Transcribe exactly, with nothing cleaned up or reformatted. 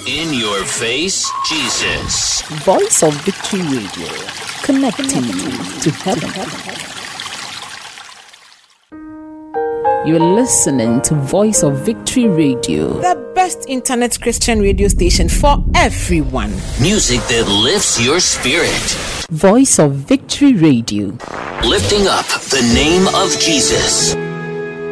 In your face, Jesus. Voice of Victory Radio, connecting you to heaven. You're listening to Voice of Victory Radio, the best internet Christian radio station for everyone. Music that lifts your spirit. Voice of Victory Radio, lifting up the name of Jesus.